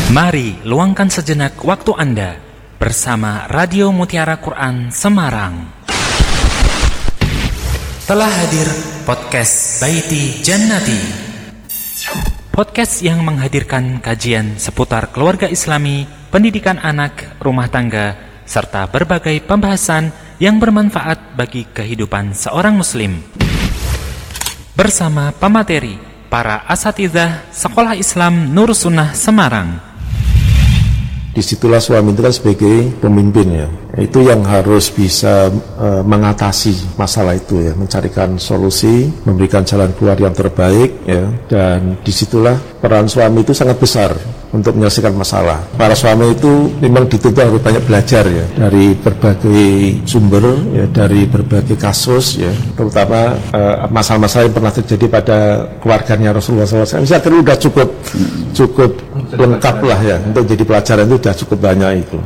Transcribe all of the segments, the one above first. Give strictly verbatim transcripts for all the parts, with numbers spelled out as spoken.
Mari luangkan sejenak waktu Anda bersama Radio Mutiara Quran Semarang. Telah hadir podcast Baiti Jannati, podcast yang menghadirkan kajian seputar keluarga Islami, pendidikan anak, rumah tangga, serta berbagai pembahasan yang bermanfaat bagi kehidupan seorang muslim. Bersama pemateri, para asatidzah Sekolah Islam Nur Sunnah Semarang. Disitulah suami itu kan sebagai pemimpin ya, itu yang harus bisa e, mengatasi masalah itu ya, mencarikan solusi, memberikan jalan keluar yang terbaik ya, dan disitulah peran suami itu sangat besar untuk menyelesaikan masalah. Para suami itu memang dituntut harus banyak belajar ya, dari berbagai sumber ya, dari berbagai kasus ya, terutama e, masalah-masalah yang pernah terjadi pada keluarganya Rasulullah shallallahu alaihi wasallam. Saya kira sudah cukup cukup lengkap lah ya, untuk jadi pelajaran itu sudah cukup banyak itu.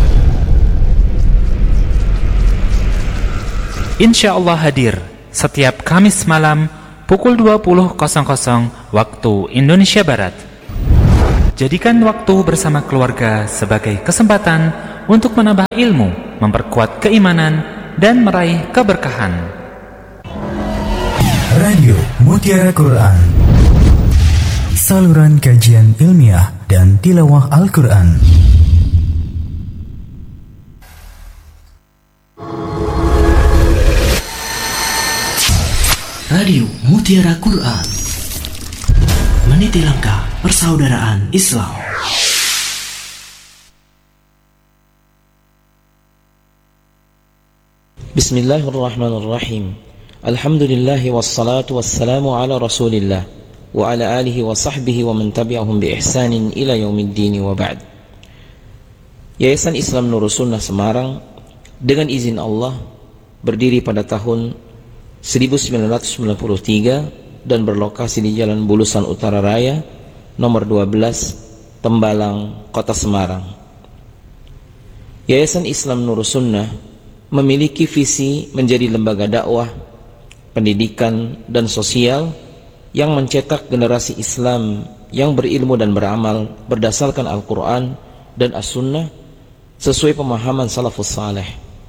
Insya Allah hadir setiap Kamis malam pukul dua puluh waktu Indonesia Barat. Jadikan waktu bersama keluarga sebagai kesempatan untuk menambah ilmu, memperkuat keimanan, dan meraih keberkahan. Radio Mutiara Quran, saluran kajian ilmiah dan tilawah Al-Quran. Radio Mutiara Quran, meniti langkah persaudaraan Islam. Bismillahirrahmanirrahim. Alhamdulillahi wassalatu wassalamu ala rasulillah wa ala alihi wa sahbihi wa man tabi'ahum bi ihsanin ila yaumiddin wa ba'd. Yayasan Islam Nur Sunnah Semarang dengan izin Allah berdiri pada tahun seribu sembilan ratus sembilan puluh tiga dan berlokasi di Jalan Bulusan Utara Raya nomor dua belas Tembalang, Kota Semarang. Yayasan Islam Nur Sunnah memiliki visi menjadi lembaga dakwah, pendidikan dan sosial yang mencetak generasi Islam yang berilmu dan beramal berdasarkan Al-Quran dan As-Sunnah sesuai pemahaman salafus saleh.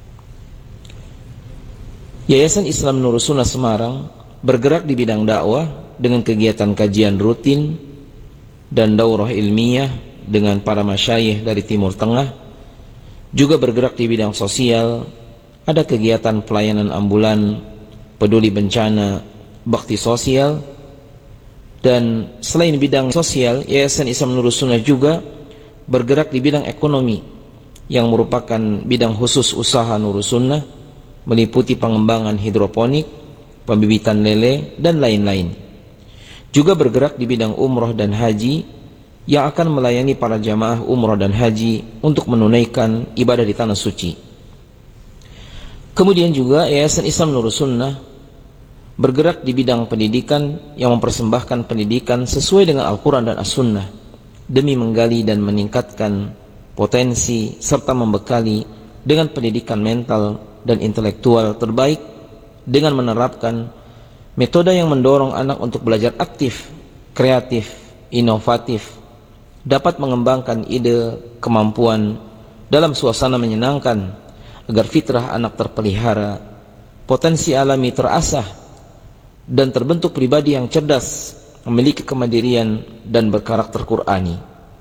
Yayasan Islam Nur Sunnah Semarang bergerak di bidang dakwah dengan kegiatan kajian rutin dan daurah ilmiah dengan para masyayikh dari Timur Tengah. Juga bergerak di bidang sosial, ada kegiatan pelayanan ambulan, peduli bencana, bakti sosial. Dan selain bidang sosial, Yayasan Islam Nur Sunnah juga bergerak di bidang ekonomi yang merupakan bidang khusus usaha Nur Sunnah, meliputi pengembangan hidroponik, pembibitan lele, dan lain-lain. Juga bergerak di bidang umroh dan haji yang akan melayani para jamaah umroh dan haji untuk menunaikan ibadah di tanah suci. Kemudian juga Yayasan Islam Nur Sunnah bergerak di bidang pendidikan yang mempersembahkan pendidikan sesuai dengan Al-Quran dan As-Sunnah demi menggali dan meningkatkan potensi serta membekali dengan pendidikan mental dan intelektual terbaik dengan menerapkan metode yang mendorong anak untuk belajar aktif, kreatif, inovatif, dapat mengembangkan ide, kemampuan dalam suasana menyenangkan agar fitrah anak terpelihara, potensi alami terasah, dan terbentuk pribadi yang cerdas, memiliki kemandirian dan berkarakter Qur'ani.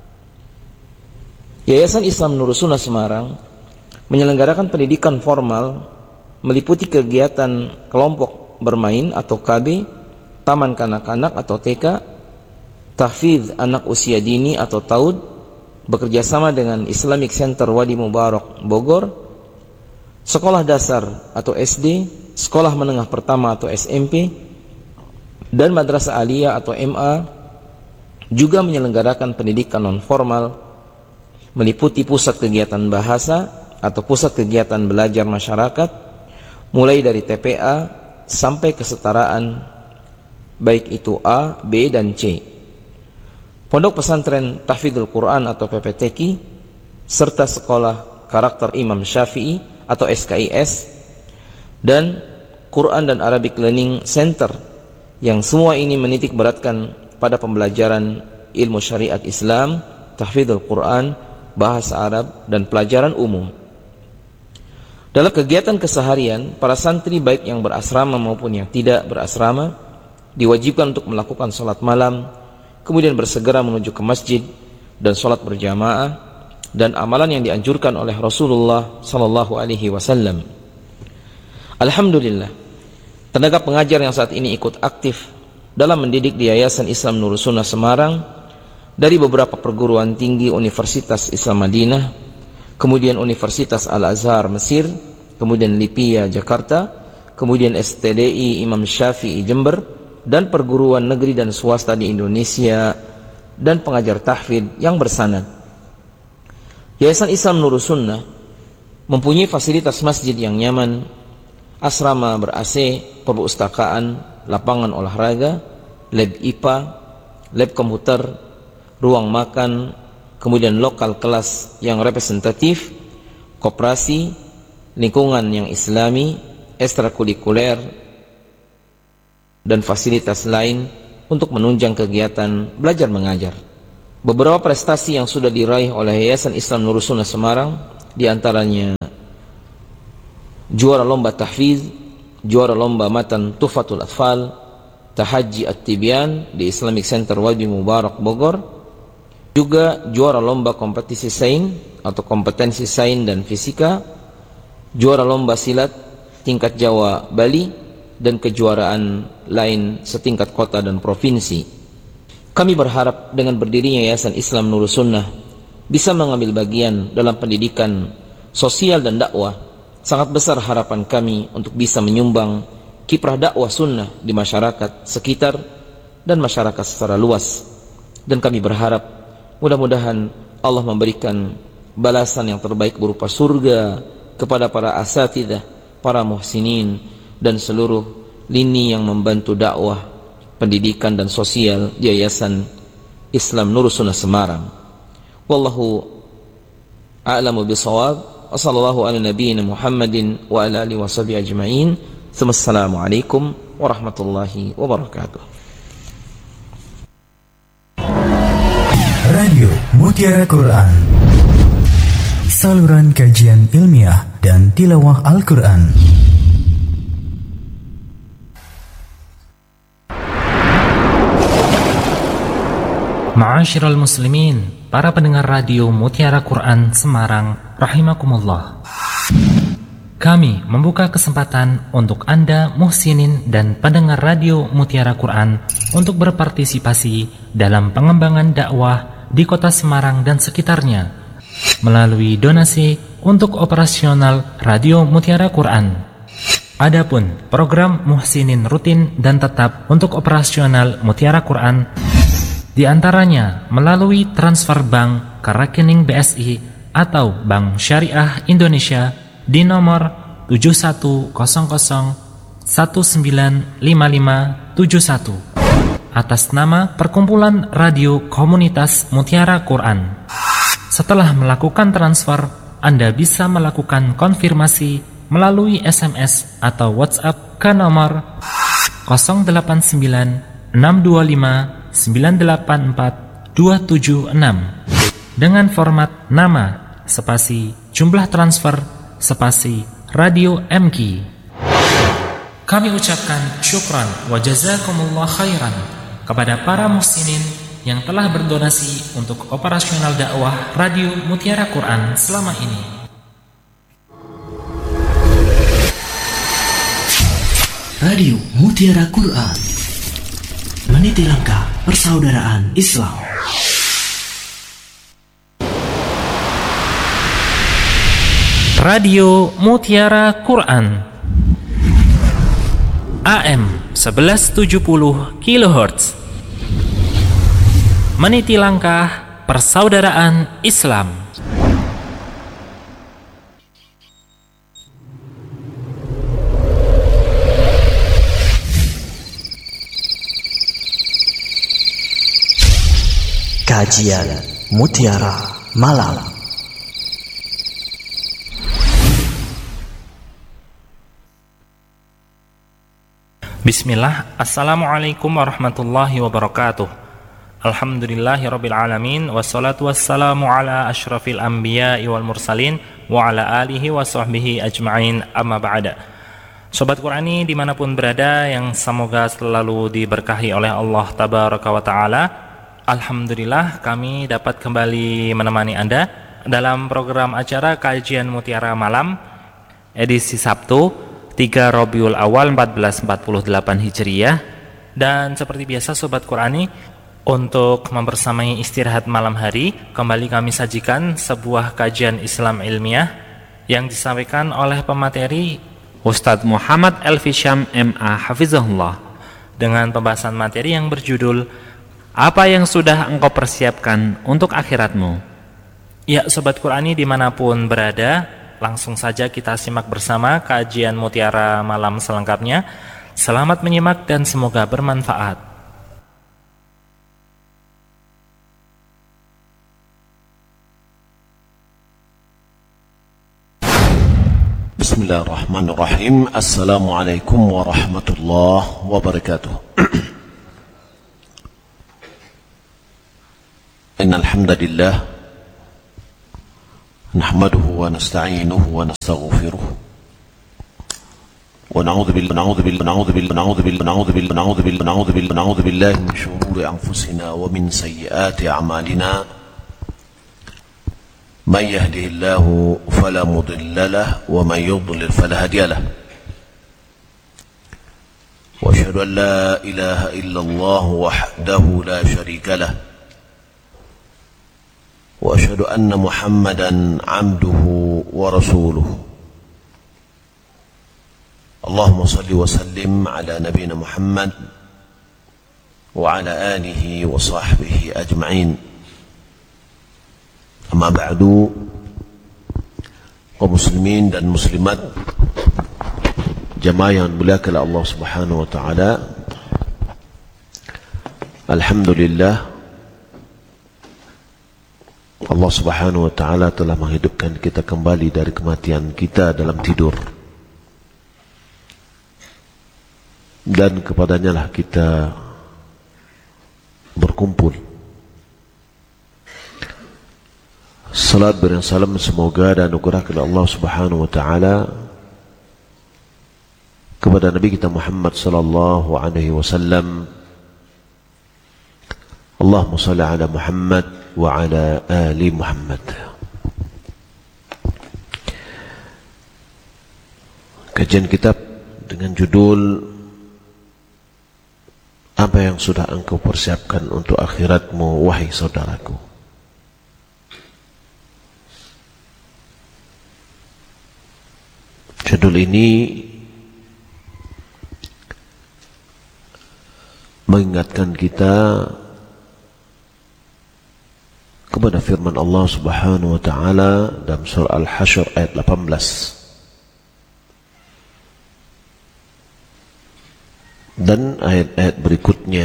Yayasan Islam Nur Sunnah Semarang menyelenggarakan pendidikan formal meliputi kegiatan kelompok bermain atau K B, taman kanak-kanak atau T K, tahfidz anak usia dini atau Taud, bekerjasama dengan Islamic Center Wadi Mubarak Bogor, sekolah dasar atau S D, sekolah menengah pertama atau S M P, dan madrasah aliyah atau M A. Juga menyelenggarakan pendidikan non formal meliputi pusat kegiatan bahasa atau pusat kegiatan belajar masyarakat, mulai dari T P A sampai kesetaraan, baik itu A, B, dan C. Pondok pesantren Tahfidzul Quran atau P P T Q I, serta sekolah karakter Imam Syafi'i atau S K I S, dan Quran dan Arabic Learning Center, yang semua ini menitik beratkan pada pembelajaran ilmu syariat Islam tahfidzul Quran, bahasa Arab, dan pelajaran umum. Dalam kegiatan keseharian, para santri baik yang berasrama maupun yang tidak berasrama diwajibkan untuk melakukan sholat malam, kemudian bersegera menuju ke masjid dan sholat berjamaah, dan amalan yang dianjurkan oleh Rasulullah sallallahu alaihi wasallam. Alhamdulillah, tenaga pengajar yang saat ini ikut aktif dalam mendidik di Yayasan Islam Nurul Sunnah Semarang dari beberapa perguruan tinggi Universitas Islam Madinah, kemudian Universitas Al-Azhar Mesir, kemudian Lipia Jakarta, kemudian S T D I Imam Syafi'i Jember, dan perguruan negeri dan swasta di Indonesia, dan pengajar tahfidz yang bersanad. Yayasan Islam Nurul Sunnah mempunyai fasilitas masjid yang nyaman, asrama ber-A C, perpustakaan, lapangan olahraga, lab I P A, lab komputer, ruang makan, kemudian lokal kelas yang representatif, koperasi, lingkungan yang islami, ekstrakurikuler, dan fasilitas lain untuk menunjang kegiatan belajar mengajar. Beberapa prestasi yang sudah diraih oleh Yayasan Islam Nurul Sunnah Semarang, diantaranya juara lomba tahfidz, juara lomba matan Tuhfatul Atfal, Tahajji At-Tibyan di Islamic Center Wadi Mubarak Bogor, juga juara lomba kompetisi sains atau kompetensi sains dan fisika, juara lomba silat tingkat Jawa Bali, dan kejuaraan lain setingkat kota dan provinsi. Kami berharap dengan berdirinya Yayasan Islam Nurul Sunnah bisa mengambil bagian dalam pendidikan sosial dan dakwah. Sangat besar harapan kami untuk bisa menyumbang kiprah dakwah sunnah di masyarakat sekitar dan masyarakat secara luas. Dan kami berharap mudah-mudahan Allah memberikan balasan yang terbaik berupa surga kepada para asatidzah, para muhsinin, dan seluruh lini yang membantu dakwah, pendidikan dan sosial di Yayasan Islam Nurul Sunnah Semarang. Wallahu a'lamu bishawab. Wassallallahu ala nabiyyina Muhammadin wa ala alihi washabihi ajma'in. Assalamualaikum warahmatullahi wabarakatuh. Radio Mutiara Quran, saluran kajian ilmiah dan tilawah Al-Quran. Ma'asyiral muslimin, para pendengar radio Mutiara Quran Semarang, rahimakumullah. Kami membuka kesempatan untuk Anda muhsinin dan pendengar radio Mutiara Quran untuk berpartisipasi dalam pengembangan dakwah di kota Semarang dan sekitarnya melalui donasi untuk operasional radio Mutiara Quran. Adapun program muhsinin rutin dan tetap untuk operasional Mutiara Quran di antaranya melalui transfer bank ke rekening B S I atau Bank Syariah Indonesia di nomor tujuh satu nol nol satu sembilan lima lima tujuh satu atas nama Perkumpulan Radio Komunitas Mutiara Quran. Setelah melakukan transfer, Anda bisa melakukan konfirmasi melalui S M S atau WhatsApp ke nomor nol delapan sembilan enam dua lima sembilan delapan empat dua tujuh enam dengan format nama spasi jumlah transfer spasi radio M Q. Kami ucapkan syukran wa jazakumullah khairan kepada para muhsinin yang telah berdonasi untuk operasional dakwah radio Mutiara Quran selama ini. Radio Mutiara Quran, meniti langkah persaudaraan Islam. Radio Mutiara Quran A M seribu tujuh puluh kilohertz, meniti langkah persaudaraan Islam. Kajian Mutiara Malam. Bismillah, Assalamualaikum warahmatullahi wabarakatuh. Alhamdulillahirabbil alamin wassalatu wassalamu ala asyrafil anbiya'i wal mursalin wa ala alihi wa sahbihi ajma'in amma ba'da. Sobat Qurani dimanapun berada yang semoga selalu diberkahi oleh Allah Tabaraka wa Ta'ala, alhamdulillah kami dapat kembali menemani Anda dalam program acara Kajian Mutiara Malam edisi Sabtu tiga Rabiul Awal seribu empat ratus empat puluh delapan Hijriah. Dan seperti biasa Sobat Qurani, untuk membersamai istirahat malam hari, kembali kami sajikan sebuah kajian Islam ilmiah yang disampaikan oleh pemateri Ustadz Muhammad Elfi Syam M A Hafizahullah, dengan pembahasan materi yang berjudul Apa yang sudah engkau persiapkan untuk akhiratmu. Ya Sobat Qurani dimanapun berada, langsung saja kita simak bersama kajian Mutiara Malam selengkapnya. Selamat menyimak dan semoga bermanfaat. Bismillahirrahmanirrahim. Assalamualaikum warahmatullahi wabarakatuh. Innal hamdalillah nahmaduhu wa nasta'inuhu wa nastaghfiruh wa na'udzu billahi na'udzu billahi na'udzu billahi na'udzu billahi na'udzu billahi na'udzu billahi na'udzu billahi na'udzu billahi min shururi anfusina wa min sayyiati a'malina. من يهده الله فلا مضل له ومن يضلل فلا هادي له واشهد ان لا اله الا الله وحده لا شريك له واشهد ان محمدا عبده ورسوله اللهم صل وسلم على نبينا محمد وعلى اله وصحبه اجمعين. Amma ba'du, kaum muslimin dan muslimat jamaah yang dimuliakan Allah Subhanahu wa taala. Alhamdulillah, Allah Subhanahu wa taala telah menghidupkan kita kembali dari kematian kita dalam tidur. Dan kepadanya lah kita berkumpul. Salat dan salam semoga dan anugerah Allah Subhanahu wa taala kepada Nabi kita Muhammad sallallahu alaihi wasallam. Allahumma shalli ala Muhammad wa ala ali Muhammad. Kajian kitab dengan judul Apa yang sudah engkau persiapkan untuk akhiratmu wahai saudaraku. Judul ini mengingatkan kita kepada firman Allah Subhanahu wa taala dalam surah Al-Hasyr ayat delapan belas. Dan ayat-ayat berikutnya.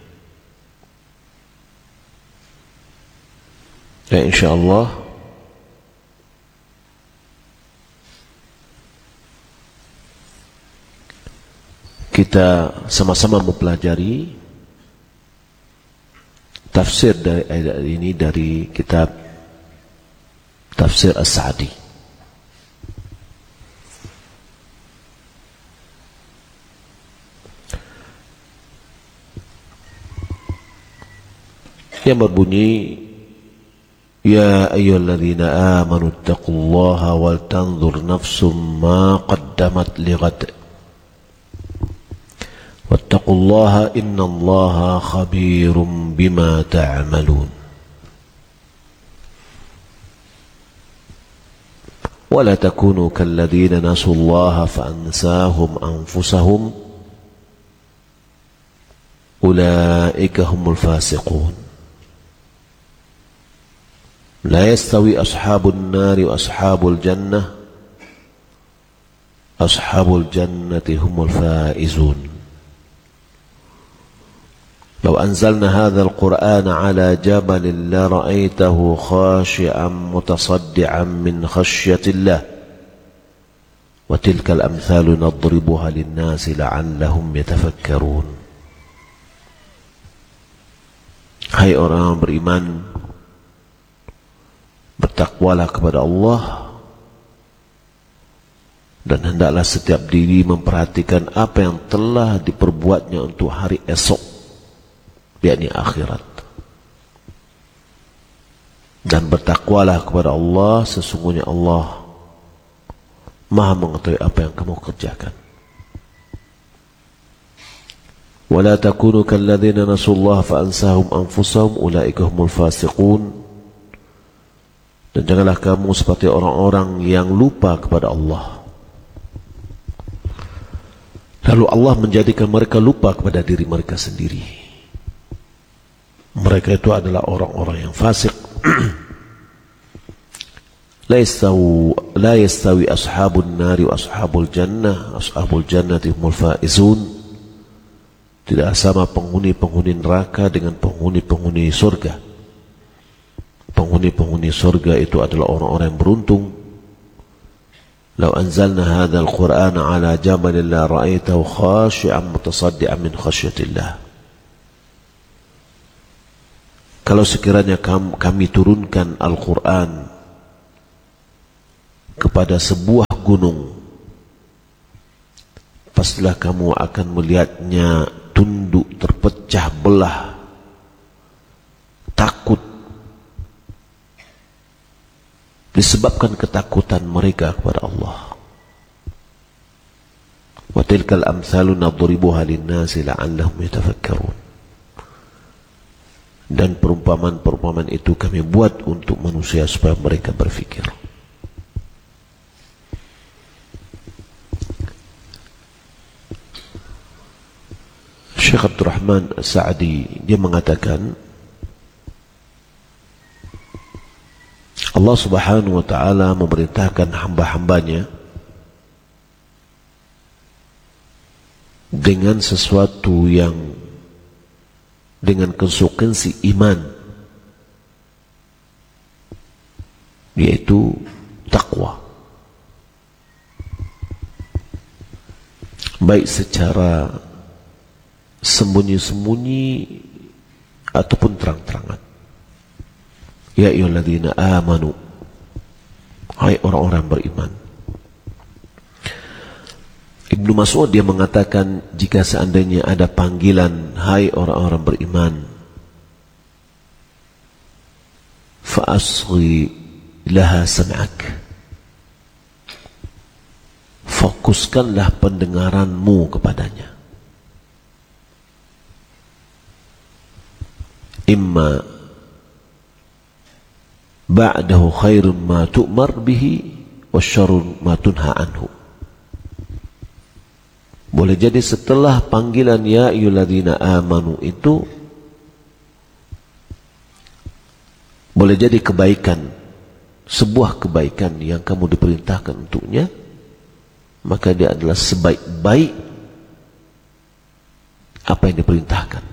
Ya insyaallah kita sama-sama mempelajari tafsir dari ayat ini dari kitab Tafsir As-Sa'di. Yang berbunyi, Ya ayyuhalladzina amanu taqullaha wal tanzur nafsum ma qaddamat lighad. واتقوا الله إن الله خبير بما تعملون ولا تكونوا كالذين نسوا الله فأنساهم أنفسهم أولئك هم الفاسقون لا يستوي أصحاب النار وأصحاب الجنة أصحاب الجنة هم الفائزون لو أنزلنا هذا القرآن على جبل لرأيته خاشعا متصدعا من خشية الله وتلك الأمثال نضربها للناس لعلهم يتفكرون. Hai orang beriman, bertakwalah kepada Allah, dan hendaklah setiap diri memperhatikan apa yang telah diperbuatnya untuk hari esok, yakni akhirat. Dan bertakwalah kepada Allah, sesungguhnya Allah Maha mengetahui apa yang kamu kerjakan. وَلَا تَكُونُوا كَالَّذِينَ نَسُوا اللَّهَ فَأَنْسَاهُمْ أَنفُسَهُمْ أُولَئِكَ هُمُ الْفَاسِقُونَ. Dan janganlah kamu seperti orang-orang yang lupa kepada Allah, lalu Allah menjadikan mereka lupa kepada diri mereka sendiri. Mereka itu adalah orang-orang yang fasik. La yastawi la yastawi ashabun nari wa ashabul jannah, ashabul jannati humul faizun. Tidak sama penghuni-penghuni neraka dengan penghuni-penghuni surga. Penghuni-penghuni surga itu adalah orang-orang yang beruntung. Lau anzalna hadzal qur'ana ala jabalin la ra'aitahu khashi'an mutasaddian min khasyatillah. Kalau sekiranya kami turunkan Al-Quran kepada sebuah gunung, pastilah kamu akan melihatnya tunduk, terpecah belah, takut, disebabkan ketakutan mereka kepada Allah. Wa tilkal amsalu nadribuha lin-nasi la'allahum yatafakkarun. Dan perumpamaan-perumpamaan itu kami buat untuk manusia supaya mereka berfikir. Syekh Abdul Rahman As-Sa'di dia mengatakan, Allah Subhanahu wa ta'ala memerintahkan hamba-hambanya dengan sesuatu yang dengan konsekuensi iman, yaitu takwa, baik secara sembunyi-sembunyi ataupun terang-terangan. Ya ayyuhalladzina amanu, hai orang-orang beriman. Ibnu Mas'ud dia mengatakan, jika seandainya ada panggilan hai orang-orang beriman, fa asghi laha sam'ak, fokuskanlah pendengaranmu kepadanya. Imma ba'dahu khairun ma tu'mar bihi wa syarrun ma tunha anhu. Boleh jadi setelah panggilan ya ayyuhalladzina amanu itu boleh jadi kebaikan, sebuah kebaikan yang kamu diperintahkan untuknya, maka dia adalah sebaik-baik apa yang diperintahkan.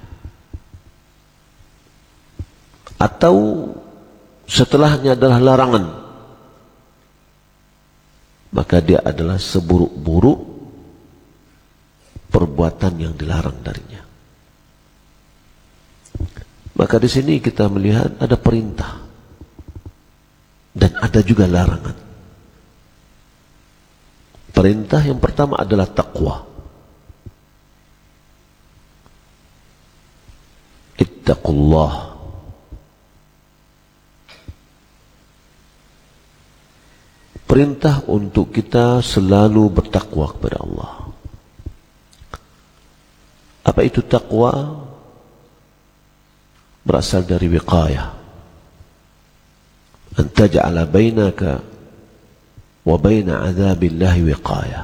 Atau setelahnya adalah larangan, maka dia adalah seburuk-buruk perbuatan yang dilarang darinya. Maka di sini kita melihat ada perintah dan ada juga larangan. Perintah yang pertama adalah takwa. Ittaqullah. Perintah untuk kita selalu bertakwa kepada Allah. Apa itu takwa? Berasal dari wiqayah. An taj'ala bainaka wa baina 'adzabillahi wiqayah.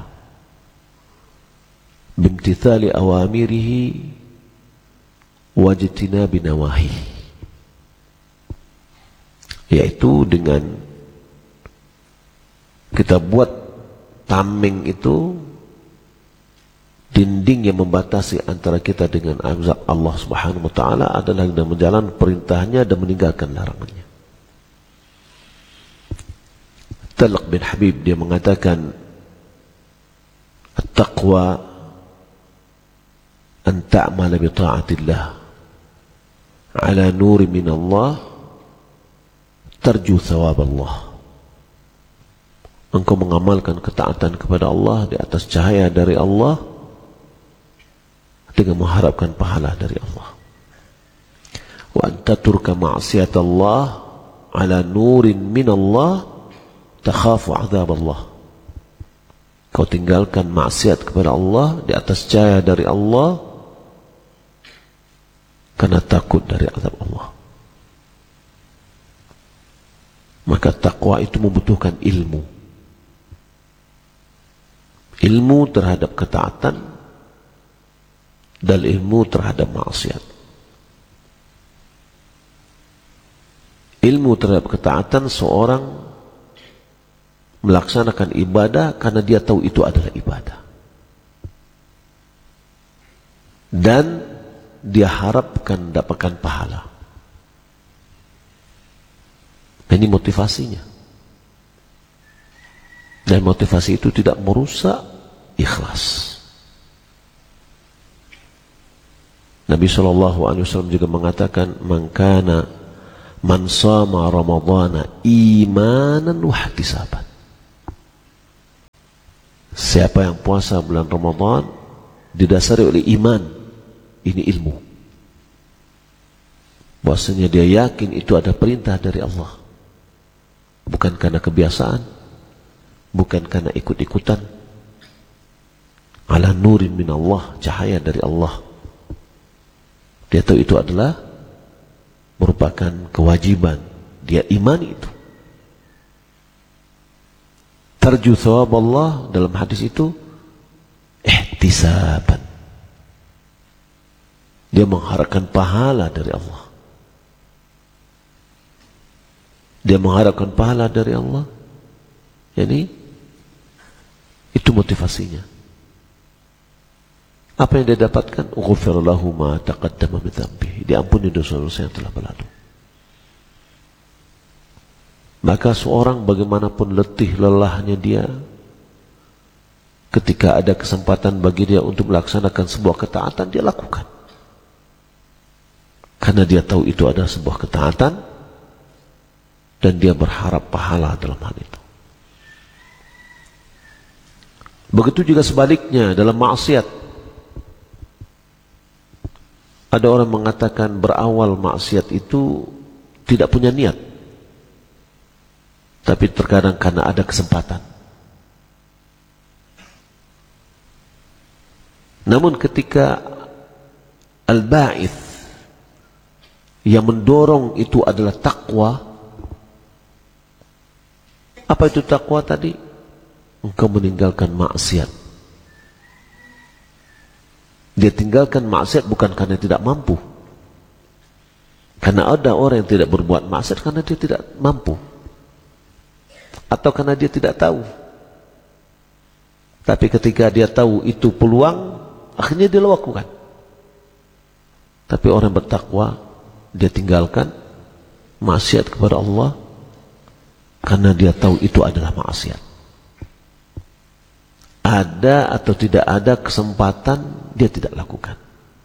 Bimtithali awamirihi wa ijtinabi nawahihi. Yaitu dengan kita buat tameng itu dinding yang membatasi antara kita dengan azab Allah Subhanahu wa ta'ala adalah dengan menjalankan perintahnya dan meninggalkan larangannya. Talq bin Habib dia mengatakan, at-taqwa an ta'mala bi ta'atillah ala nuri minallah tarju thawab Allah. Engkau mengamalkan ketaatan kepada Allah di atas cahaya dari Allah dengan mengharapkan pahala dari Allah. Wa anta turka ma'siyat Allah ala nurin minallah takhafu azab Allah. Kau tinggalkan maksiat kepada Allah di atas cahaya dari Allah karena takut dari azab Allah. Maka takwa itu membutuhkan ilmu. Ilmu terhadap ketaatan dan ilmu terhadap maksiat. Ilmu terhadap ketaatan, seorang melaksanakan ibadah karena dia tahu itu adalah ibadah. Dan dia harapkan dapatkan pahala. Ini motivasinya. Dan motivasi itu tidak merusak ikhlas. Nabi shallallahu alaihi wasallam juga mengatakan, man kana man shama ramadhana imanan wa ihtisaban. Siapa yang puasa bulan Ramadan didasari oleh iman, ini ilmu. Bahwasanya dia yakin itu ada perintah dari Allah, bukan karena kebiasaan, bukan karena ikut-ikutan. Ala nurin min Allah, cahaya dari Allah. Dia tahu itu adalah merupakan kewajiban, dia imani itu. Tarju thawab Allah dalam hadis itu ihtisaban. Dia mengharapkan pahala dari Allah. Dia mengharapkan pahala dari Allah. Jadi itu motivasinya. Apa yang dia dapatkan? Ughfir lahu ma taqaddama min dhanbihi. Diampuni dosa-dosa yang telah berlalu. Maka seorang bagaimanapun letih lelahnya dia, ketika ada kesempatan bagi dia untuk melaksanakan sebuah ketaatan, dia lakukan. Karena dia tahu itu adalah sebuah ketaatan dan dia berharap pahala dalam hal itu. Begitu juga sebaliknya dalam maksiat. Ada orang mengatakan berawal maksiat itu tidak punya niat, tapi terkadang karena ada kesempatan. Namun ketika al-ba'ith yang mendorong itu adalah takwa. Apa itu takwa tadi? Engkau meninggalkan maksiat. Dia tinggalkan maksiat bukan karena tidak mampu. Karena ada orang yang tidak berbuat maksiat karena dia tidak mampu, atau karena dia tidak tahu. Tapi ketika dia tahu itu peluang, akhirnya dia lakukan. Tapi orang bertakwa, dia tinggalkan maksiat kepada Allah karena dia tahu itu adalah maksiat. Ada atau tidak ada kesempatan, dia tidak lakukan.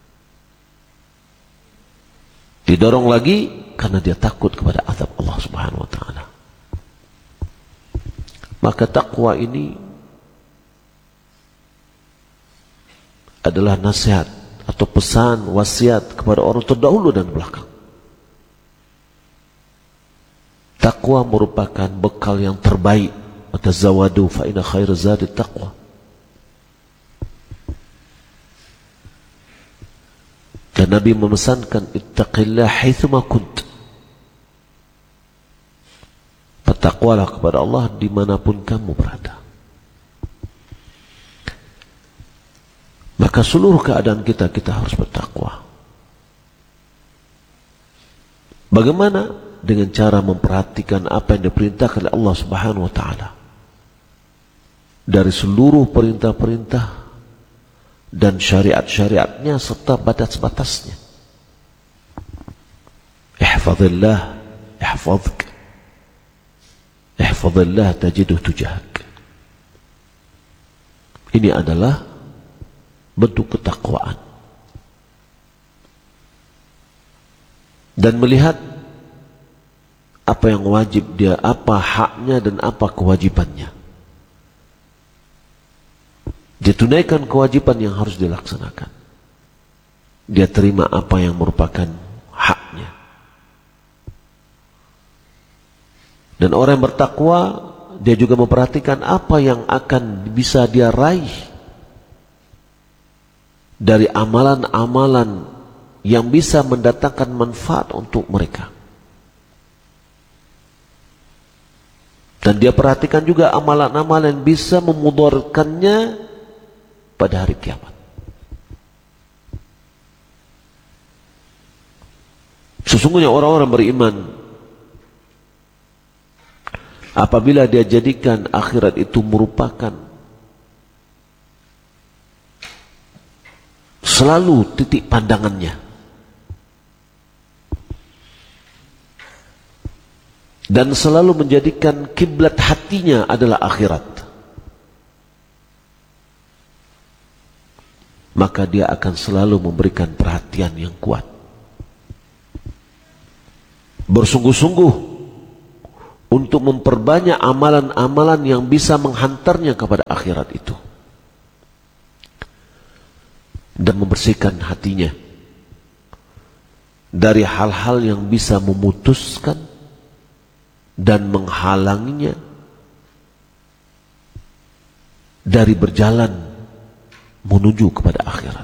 Didorong lagi karena dia takut kepada azab Allah Subhanahu wa taala. Maka takwa ini adalah nasihat atau pesan wasiat kepada orang terdahulu dan belakang. Takwa merupakan bekal yang terbaik. Tazawwadu fa inna khairaz zadi taqwa. Dan Nabi memesankan ittaqillah haitsuma kunt. Bertakwalah kepada Allah dimanapun kamu berada. Maka seluruh keadaan kita, kita harus bertakwa. Bagaimana? Dengan cara memperhatikan apa yang diperintahkan oleh Allah Subhanahu wa taala. Dari seluruh perintah-perintah dan syariat-syariatnya serta batas-batasnya. Ihfazillah ihfazk. Ihfazillah tajiduh tujahak. Ini adalah bentuk ketakwaan. dan melihat apa yang wajib dia, apa haknya dan apa kewajibannya. Dia tunaikan kewajiban yang harus dilaksanakan. Dia terima apa yang merupakan haknya. Dan orang yang bertakwa, dia juga memperhatikan apa yang akan bisa dia raih dari amalan-amalan yang bisa mendatangkan manfaat untuk mereka. Dan dia perhatikan juga amalan-amalan yang bisa memudaratkannya pada hari kiamat. Sesungguhnya orang-orang beriman, apabila dia jadikan akhirat itu merupakan selalu titik pandangannya, dan selalu menjadikan kiblat hatinya adalah akhirat, maka dia akan selalu memberikan perhatian yang kuat, bersungguh-sungguh untuk memperbanyak amalan-amalan yang bisa menghantarnya kepada akhirat itu, dan membersihkan hatinya dari hal-hal yang bisa memutuskan dan menghalanginya dari berjalan menuju kepada akhirat.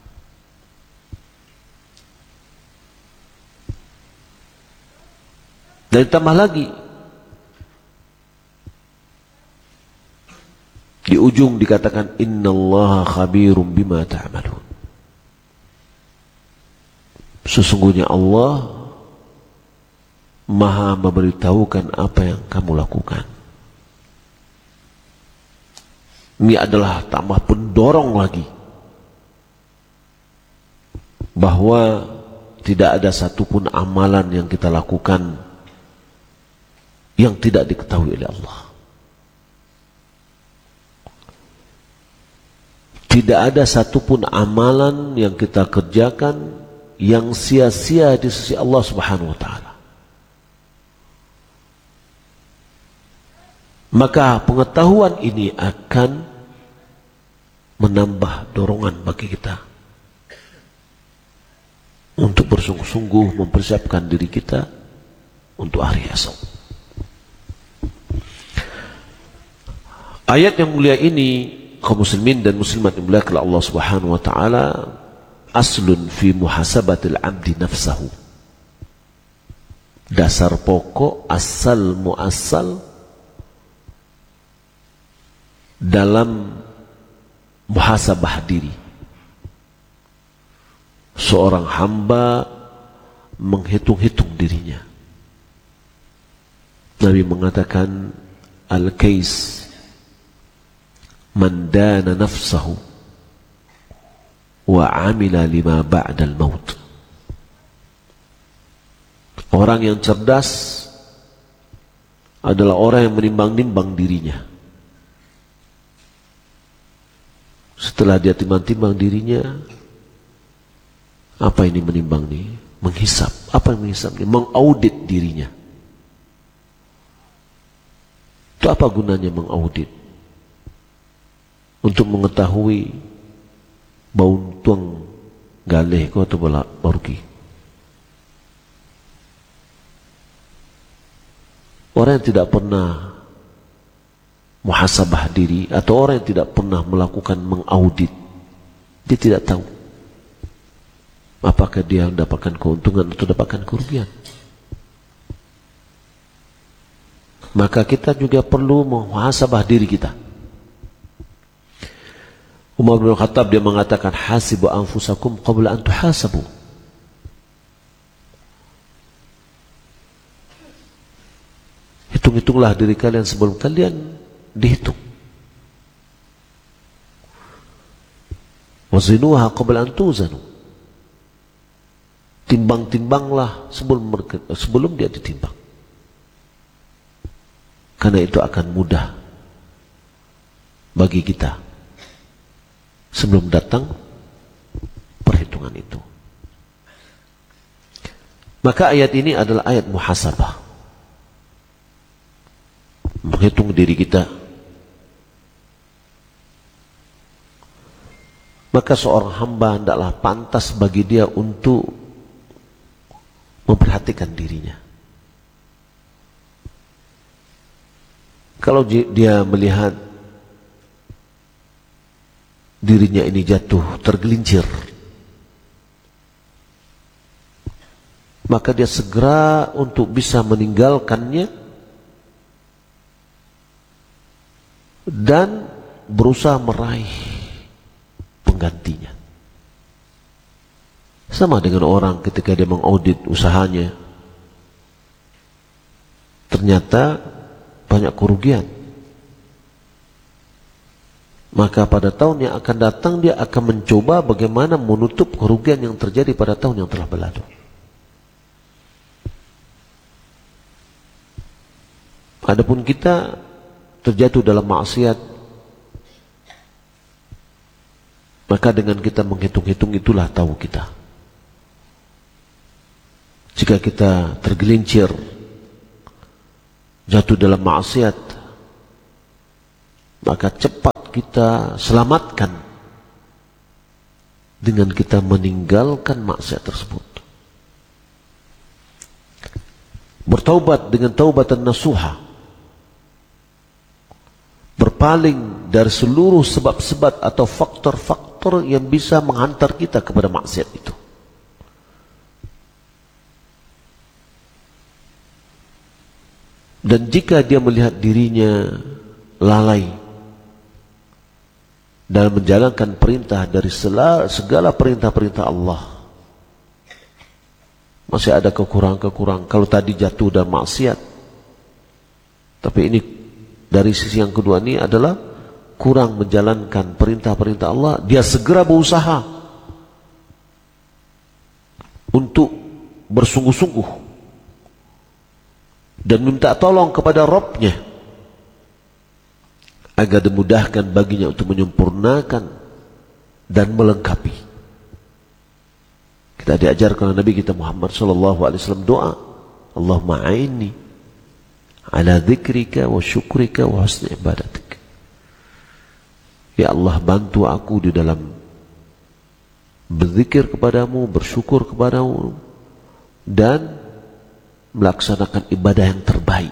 Dan ditambah lagi, di ujung dikatakan innallaha khabirum bima ta'malun. Sesungguhnya Allah Maha memberitahukan apa yang kamu lakukan. Ini adalah tambah pendorong lagi bahwa tidak ada satupun amalan yang kita lakukan yang tidak diketahui oleh Allah. Tidak ada satupun amalan yang kita kerjakan yang sia-sia di sisi Allah Subhanahu wa ta'ala. Maka pengetahuan ini akan menambah dorongan bagi kita untuk bersungguh-sungguh mempersiapkan diri kita untuk hari esok. Ayat yang mulia ini, kaum muslimin dan muslimat yang mulia oleh Allah Subhanahu wa taala, aslun fi muhasabatil abdi nafsahu. Dasar pokok, asal muasal dalam muhasabah diri. Seorang hamba menghitung-hitung dirinya. Nabi mengatakan, al-kais man dana nafsahu wa amila lima ba'dal maut. Orang yang cerdas adalah orang yang menimbang-nimbang dirinya. Setelah dia timbang-timbang dirinya, apa ini menimbang nih? Menghisap. Apa yang menghisap nih? Mengaudit dirinya. Itu apa gunanya mengaudit? Untuk mengetahui bau tuang galeh kau atau baruki. Orang yang tidak pernah muhasabah diri, atau orang yang tidak pernah melakukan mengaudit, dia tidak tahu apakah dia mendapatkan keuntungan atau mendapatkan kerugian. Maka kita juga perlu muhasabah diri kita. Umar bin Khattab dia mengatakan, hasibu anfusakum qabla an tuhasabu. Hitung-hitunglah diri kalian sebelum kalian dihitung. Wazinuha qabla an tuzanu. Timbang-timbanglah sebelum sebelum dia ditimbang. Karena itu akan mudah bagi kita sebelum datang perhitungan itu. Maka ayat ini adalah ayat muhasabah, menghitung diri kita. Maka seorang hamba hendaklah pantas bagi dia untuk memperhatikan dirinya. Kalau dia melihat dirinya ini jatuh, tergelincir, maka dia segera untuk bisa meninggalkannya dan berusaha meraih penggantinya. Sama dengan orang ketika dia mengaudit usahanya, ternyata banyak kerugian, maka pada tahun yang akan datang dia akan mencoba bagaimana menutup kerugian yang terjadi pada tahun yang telah berlalu. Adapun kita terjatuh dalam maksiat, maka dengan kita menghitung-hitung itulah tahu kita. Jika kita tergelincir, jatuh dalam maksiat, maka cepat kita selamatkan dengan kita meninggalkan maksiat tersebut. Bertaubat dengan taubatan nasuha, berpaling dari seluruh sebab-sebab atau faktor-faktor yang bisa menghantar kita kepada maksiat itu. Dan jika dia melihat dirinya lalai dalam menjalankan perintah dari segala perintah-perintah Allah, masih ada kekurangan-kekurangan. Kalau tadi jatuh dalam maksiat, tapi ini dari sisi yang kedua ini adalah kurang menjalankan perintah-perintah Allah, dia segera berusaha untuk bersungguh-sungguh dan minta tolong kepada Rabb-Nya agar dimudahkan baginya untuk menyempurnakan dan melengkapi. Kita diajarkan oleh Nabi kita Muhammad sallallahu alaihi wasallam doa, Allahumma a'inni ala dzikrika wa syukrika wa husni ibadatik. Ya Allah, bantu aku di dalam berzikir kepadamu, bersyukur kepadamu, dan melaksanakan ibadah yang terbaik.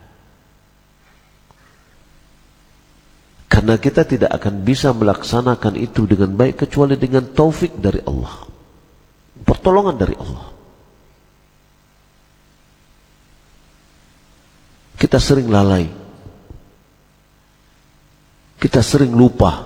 Karena kita tidak akan bisa melaksanakan itu dengan baik kecuali dengan taufik dari Allah, pertolongan dari Allah. Kita sering lalai, kita sering lupa.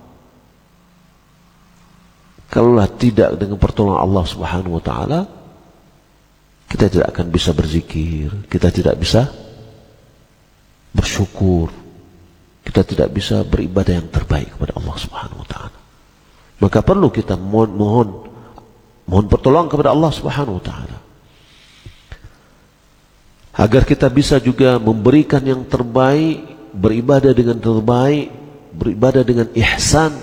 Kalaulah tidak dengan pertolongan Allah Subhanahu wa taala, kita tidak akan bisa berzikir, kita tidak bisa bersyukur, kita tidak bisa beribadah yang terbaik kepada Allah Subhanahu wa taala. Maka perlu kita mohon mohon mohon pertolongan kepada Allah Subhanahu wa taala agar kita bisa juga memberikan yang terbaik, beribadah dengan terbaik, beribadah dengan ihsan.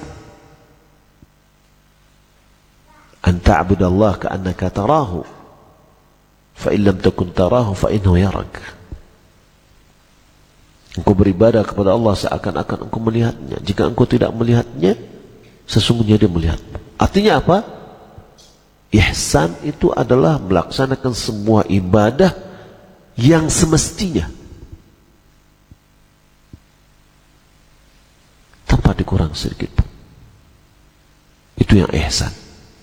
An ta'budallaha ka'annaka tarahu fa in lam takun tarahu fa innahu yarak. Engkau beribadah kepada Allah seakan-akan engkau melihatnya. Jika engkau tidak melihatnya, sesungguhnya dia melihatmu. Artinya apa? Ihsan itu adalah melaksanakan semua ibadah yang semestinya tanpa dikurang sedikit pun. Itu yang ihsan.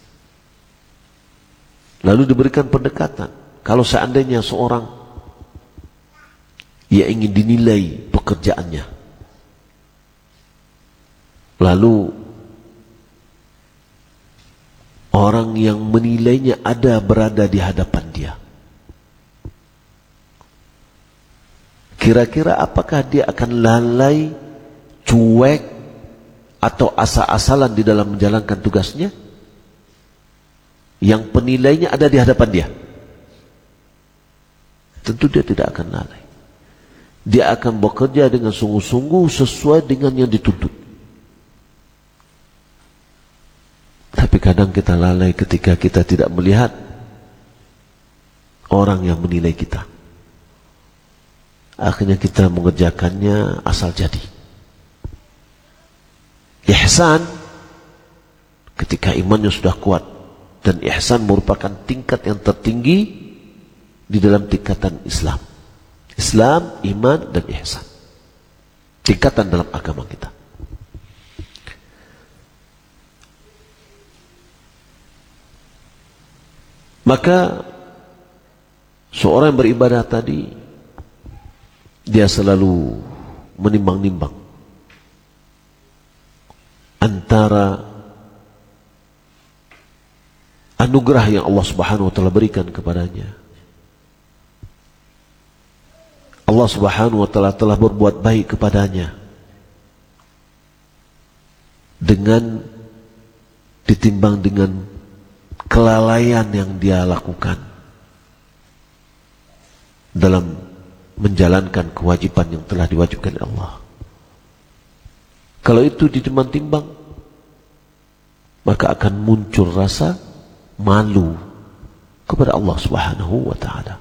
Lalu diberikan pendekatan. Kalau seandainya seorang ia ingin dinilai pekerjaannya, lalu orang yang menilainya ada berada di hadapan dia, kira-kira apakah dia akan lalai, cuek, atau asal-asalan di dalam menjalankan tugasnya yang penilainya ada di hadapan dia? Tentu dia tidak akan lalai. Dia akan bekerja dengan sungguh-sungguh sesuai dengan yang dituntut. Tapi kadang kita lalai ketika kita tidak melihat orang yang menilai kita. Akhirnya kita mengerjakannya asal jadi. Ihsan, ketika imannya sudah kuat, dan ihsan merupakan tingkat yang tertinggi di dalam tingkatan Islam. Islam, iman, dan ihsan. Tingkatan dalam agama kita. Maka seorang yang beribadah tadi, dia selalu menimbang-nimbang antara anugerah yang Allah Subhanahu wa taala berikan kepadanya. Allah Subhanahu wa taala telah berbuat baik kepadanya dengan ditimbang dengan kelalaian yang dia lakukan dalam menjalankan kewajiban yang telah diwajibkan oleh Allah. Kalau itu ditimbang-timbang, maka akan muncul rasa malu kepada Allah Subhanahu wa taala.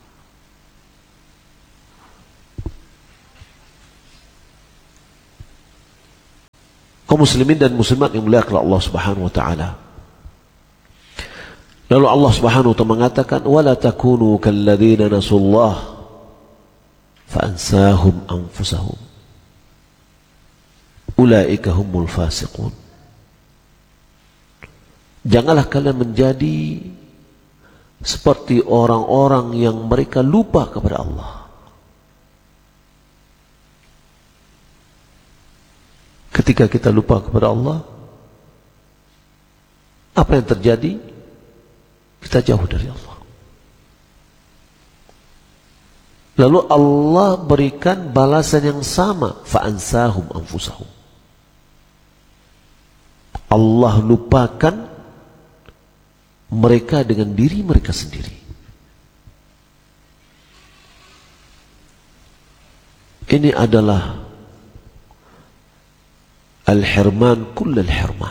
Kaum muslimin dan muslimat yang muliakan Allah Subhanahu wa taala. Lalu Allah Subhanahu wa taala mengatakan, "Wala takunu kalladzina nasullah fa ansahum anfusahum. Ulaika humul fasiqun." Janganlah kalian menjadi seperti orang-orang yang mereka lupa kepada Allah. Ketika kita lupa kepada Allah, apa yang terjadi? Kita jauh dari Allah. Lalu Allah berikan balasan yang sama, fa'ansahum anfusahum. Allah lupakan mereka dengan diri mereka sendiri. Ini adalah al-hirman kullal hirman,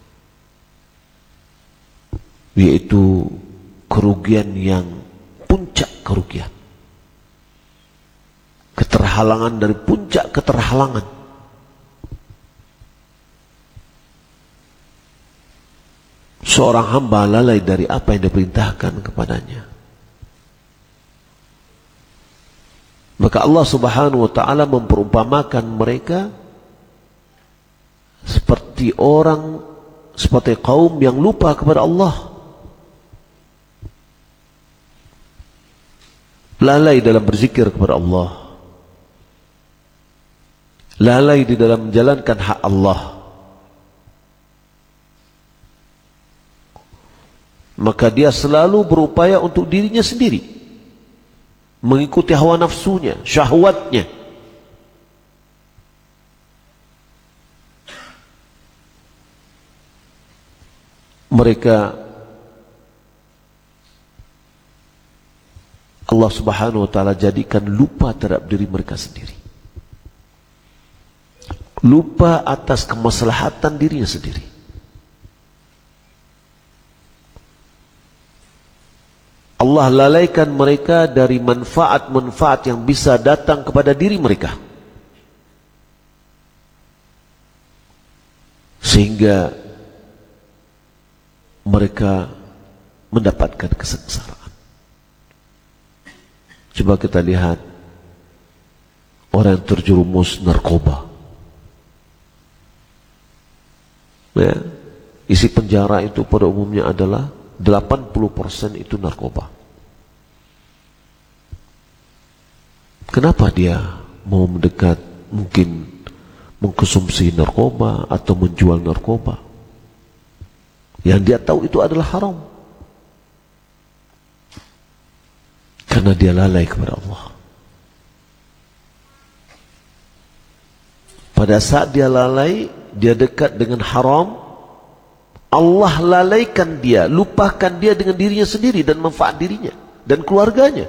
yaitu kerugian yang puncak kerugian, keterhalangan dari puncak keterhalangan. Seorang hamba lalai dari apa yang diperintahkan kepadanya, maka Allah Subhanahu wa taala memperumpamakan mereka seperti orang, seperti kaum yang lupa kepada Allah, lalai dalam berzikir kepada Allah, lalai di dalam menjalankan hak Allah. Maka dia selalu berupaya untuk dirinya sendiri, mengikuti hawa nafsunya, syahwatnya. Mereka, Allah Subhanahu wa taala jadikan lupa terhadap diri mereka sendiri, lupa atas kemaslahatan dirinya sendiri. Allah lalaikan mereka dari manfaat-manfaat yang bisa datang kepada diri mereka, sehingga mereka mendapatkan kesengsaraan. Coba kita lihat orang yang terjerumus narkoba. Ya, isi penjara itu pada umumnya adalah delapan puluh persen itu narkoba. Kenapa dia mau mendekat, mungkin mengkonsumsi narkoba atau menjual narkoba? Yang dia tahu itu adalah haram, karena dia lalai kepada Allah. Pada saat dia lalai, dia dekat dengan haram, Allah lalaikan dia, lupakan dia dengan dirinya sendiri dan manfaat dirinya dan keluarganya.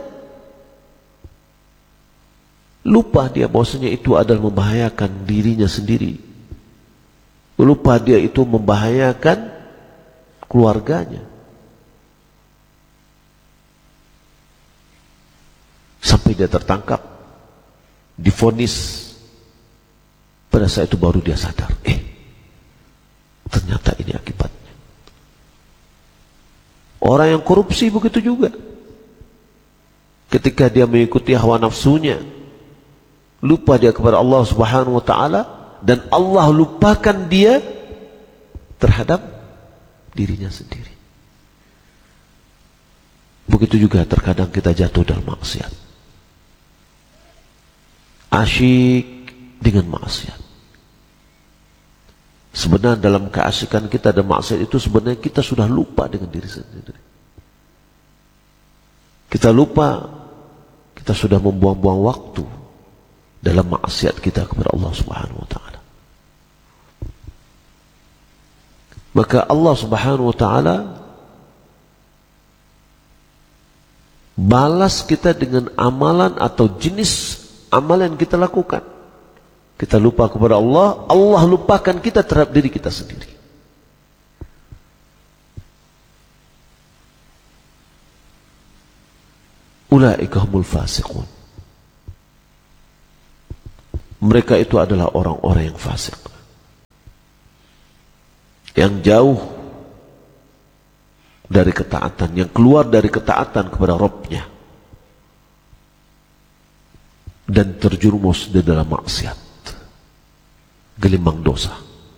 Lupa dia bahwasanya itu adalah membahayakan dirinya sendiri. Lupa dia itu membahayakan keluarganya. sampai dia tertangkap, divonis. Pada saat itu baru dia sadar, eh ternyata ini akibatnya. Orang yang korupsi begitu juga. Ketika dia mengikuti hawa nafsunya, lupa dia kepada Allah Subhanahu wa taala, dan Allah lupakan dia terhadap dirinya sendiri. Begitu juga terkadang kita jatuh dalam maksiat. Asyik dengan maksiat. Sebenarnya dalam keasikan kita dan maksiat itu sebenarnya kita sudah lupa dengan diri sendiri. Kita lupa, kita sudah membuang-buang waktu dalam maksiat kita kepada Allah Subhanahu wa taala. Maka Allah Subhanahu wa taala balas kita dengan amalan atau jenis amalan yang kita lakukan. Kita lupa kepada Allah, Allah lupakan kita terhadap diri kita sendiri. Ulaika humul fasiqun. Mereka itu adalah orang-orang yang fasik, yang jauh dari ketaatan, yang keluar dari ketaatan kepada Rabb-nya, dan terjerumus di dalam maksiat, gelimbang dosa.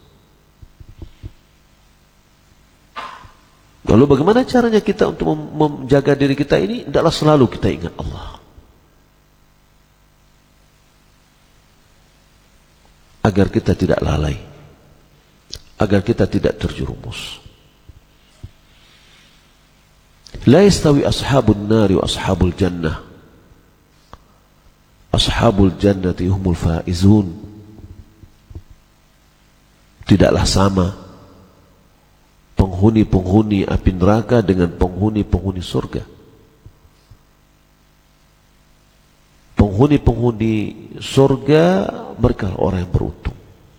Lalu bagaimana caranya kita untuk menjaga diri kita ini? Hendaklah selalu kita ingat Allah, agar kita tidak lalai, agar kita tidak terjerumus. La yastawi ashabun nari wa ashabul jannah. Ashabul jannati humul faizun. Tidaklah sama penghuni-penghuni api neraka dengan penghuni-penghuni surga. Penghuni-penghuni surga mereka orang yang beruntung.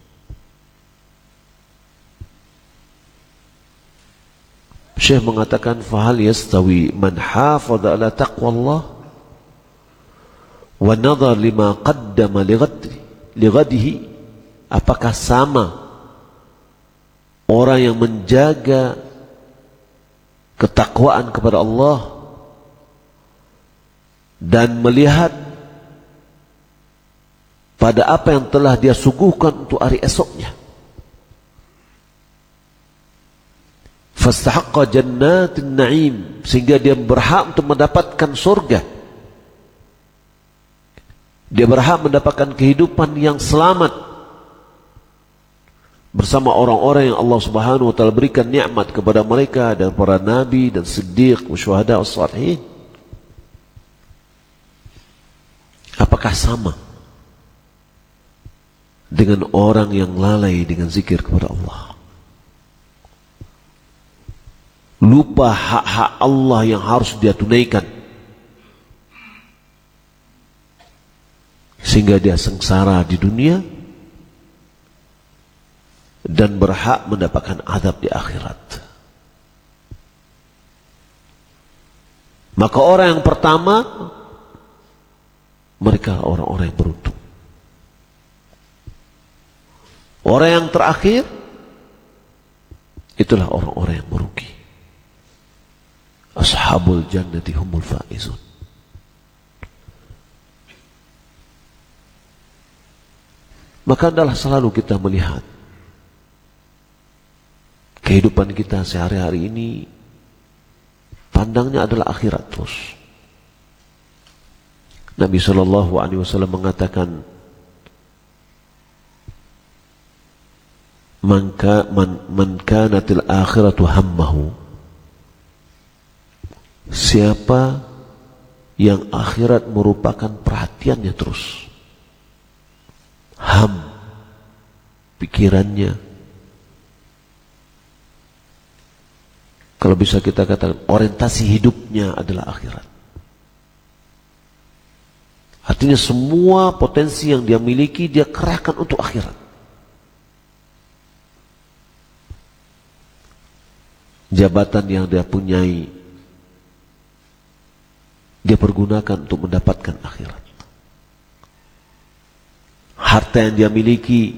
Syekh mengatakan, fahal yastawi man hafadha ala taqwallah wa nadhar lima qaddama lighadihi. Apakah sama orang yang menjaga ketakwaan kepada Allah dan melihat pada apa yang telah dia suguhkan untuk hari esoknya, fastahaqqa jannatin na'im, sehingga dia berhak untuk mendapatkan surga, dia berhak mendapatkan kehidupan yang selamat bersama orang-orang yang Allah Subhanahu wa taala berikan nikmat kepada mereka, dan para nabi dan siddiq, syuhada, as-salihin. Apakah sama dengan orang yang lalai dengan zikir kepada Allah, lupa hak-hak Allah yang harus dia tunaikan, sehingga dia sengsara di dunia dan berhak mendapatkan azab di akhirat? Maka orang yang pertama, mereka orang-orang yang beruntung. Orang yang terakhir, itulah orang-orang yang merugi. Ashabul jannati humul faizun. Maka adalah selalu kita melihat kehidupan kita sehari-hari ini, pandangnya adalah akhirat terus. Nabi Shallallahu Alaihi Wasallam mengatakan, man, ka, man, man kanatil akhiratu hammahu, siapa yang akhirat merupakan perhatiannya terus, ham, pikirannya, kalau bisa kita katakan orientasi hidupnya adalah akhirat. Artinya semua potensi yang dia miliki dia kerahkan untuk akhirat. Jabatan yang dia punyai, dia pergunakan untuk mendapatkan akhirat. Harta yang dia miliki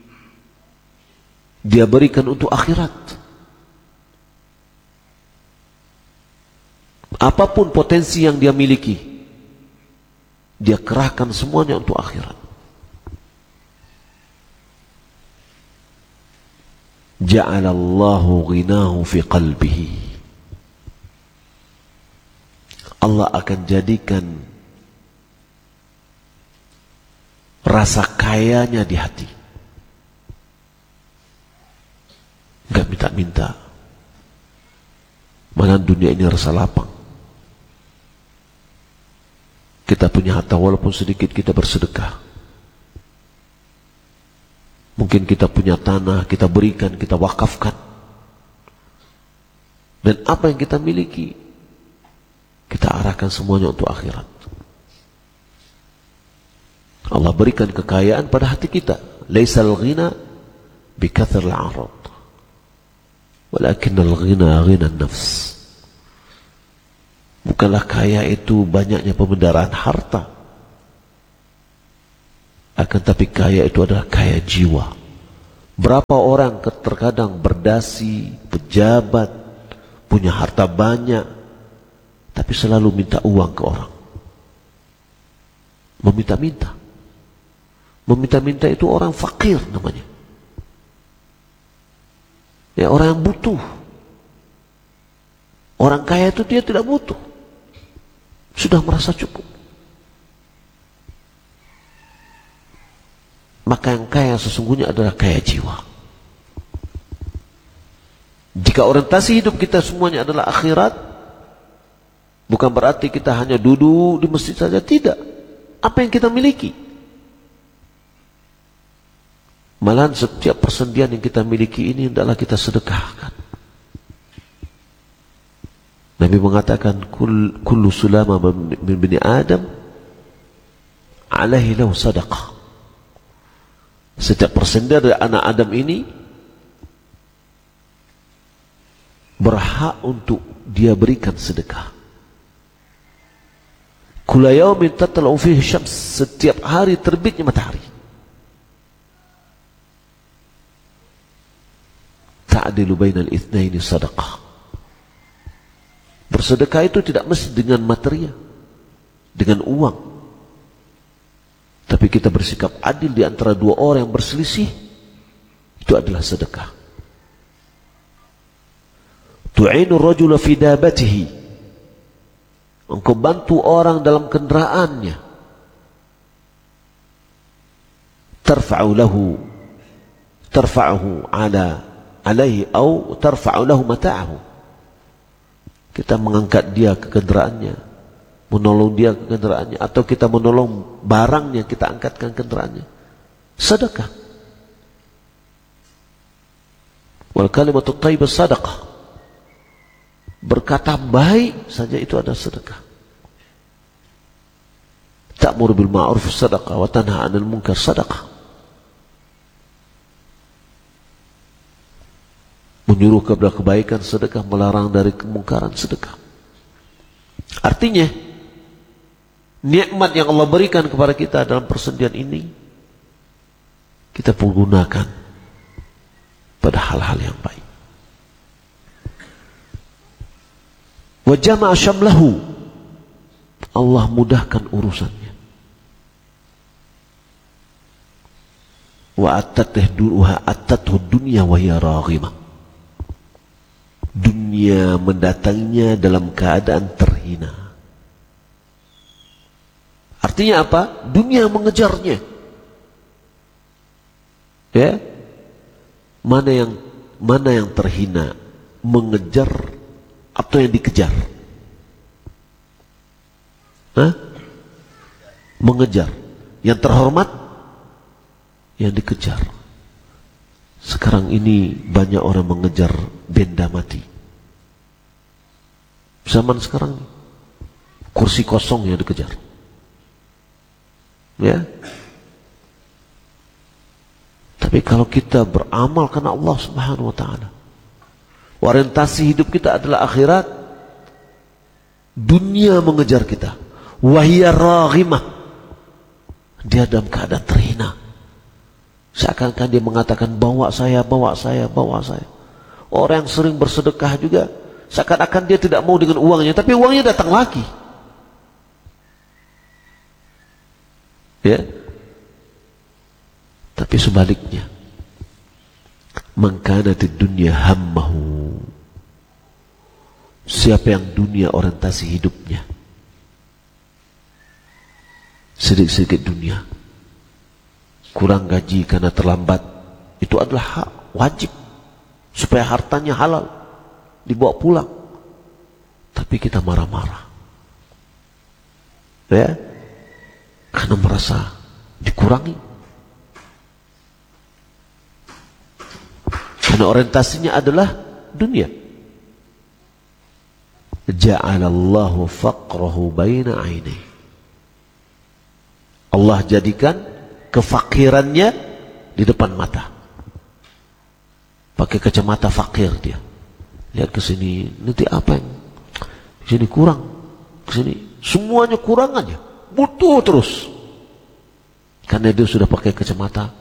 dia berikan untuk akhirat. Apapun potensi yang dia miliki, dia kerahkan semuanya untuk akhirat. Ja'alallahu ghinahu fi qalbihi. Allah akan jadikan rasa kayanya di hati. Enggak minta-minta. Mana dunia ini rasa lapang. Kita punya harta walaupun sedikit kita bersedekah. Mungkin kita punya tanah, kita berikan, kita wakafkan. Dan apa yang kita miliki, kita arahkan semuanya untuk akhirat. Allah berikan kekayaan pada hati kita. Laisal ghina bikathril 'arad. Walakinnal ghina ghina an-nafs. Bukanlah kaya itu banyaknya pemendaraan harta. Akan tapi kaya itu adalah kaya jiwa. Berapa orang terkadang berdasi, pejabat, punya harta banyak, tapi selalu minta uang ke orang. Meminta-minta. Meminta-minta itu orang fakir namanya. Ya, orang yang butuh. Orang kaya itu dia tidak butuh. Sudah merasa cukup. Maka yang kaya sesungguhnya adalah kaya jiwa. Jika orientasi hidup kita semuanya adalah akhirat, bukan berarti kita hanya duduk di masjid saja, tidak. Apa yang kita miliki? Malahan setiap persendian yang kita miliki ini adalah kita sedekahkan. Nabi mengatakan Kul, kullu sulama min bani Adam alaihi lahu sadaqah. Setiap persendian dari anak Adam ini berhak untuk dia berikan sedekah. Kulla yaumin tatla'u fihi syams, setiap hari terbitnya matahari. Ta'dilu bainal itsnaini sadaqah. Bersedekah itu tidak mesti dengan material, dengan uang. Tapi kita bersikap adil di antara dua orang yang berselisih, itu adalah sedekah. Tu'inu rajula fi dabatihi. Engkau bantu orang dalam kendaraannya. Tarfa'u lahu tarfa'uhu ala alaihi au tarfa'u lahu mata'ahu. Kita mengangkat dia ke kendaraannya, menolong dia ke kendaraannya, atau kita menolong barangnya, kita angkatkan kendaraannya. Sedekah. Wal kalimatu thayyibah sadaqah. Berkata baik saja itu ada sedekah. Ta'muru bil ma'ruf sadaqah wa tanha 'anil munkar sadaqah. Menyuruh kepada kebaikan sedekah, melarang dari kemungkaran sedekah. Artinya nikmat yang Allah berikan kepada kita dalam persendian ini kita pergunakan pada hal-hal yang baik. Wa jama'a syamlahu, Allah mudahkan urusannya. Wa atatahduha atatuh dunya wa hiya raghimah. Dunia mendatanginya dalam keadaan terhina. Artinya apa? Dunia mengejarnya. Ya, mana yang mana yang terhina, mengejar atau yang dikejar? Hah? Mengejar. Yang terhormat, yang dikejar. Sekarang ini banyak orang mengejar benda mati. Zaman sekarang kursi kosong yang dikejar. Ya. Tapi kalau kita beramal karena Allah Subhanahu wa taala, orientasi hidup kita adalah akhirat, Dunia mengejar kita. Wahia raghimah. Dia dalam keadaan terhina. Seakan-akan dia mengatakan, bawa saya, bawa saya, bawa saya. Orang yang sering bersedekah juga, seakan-akan dia tidak mau dengan uangnya, tapi uangnya datang lagi. Ya. Tapi sebaliknya, man kanatid dunya hammahu, siapa yang dunia orientasi hidupnya, sedikit-sedikit dunia, kurang gaji karena terlambat, itu adalah hak wajib supaya hartanya halal dibawa pulang. Tapi kita marah-marah, ya, karena merasa dikurangi. Karena orientasinya adalah dunia. Ja'alallahu faqrahu baina aini. Allah jadikan kefakirannya di depan mata. Pakai kacamata fakir dia. Lihat ke sini, nanti apa yang di sini kurang, ke sini semuanya kurang aja. Butuh terus. Karena dia sudah pakai kacamata